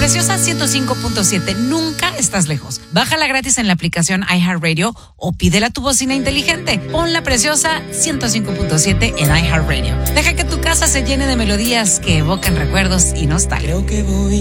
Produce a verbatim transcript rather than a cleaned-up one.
Preciosa ciento cinco punto siete, nunca estás lejos. Bájala gratis en la aplicación iHeartRadio o pídela a tu bocina inteligente. Pon La Preciosa ciento cinco punto siete en iHeartRadio. Deja que tu casa se llene de melodías que evocan recuerdos y nostalgia. Creo que voy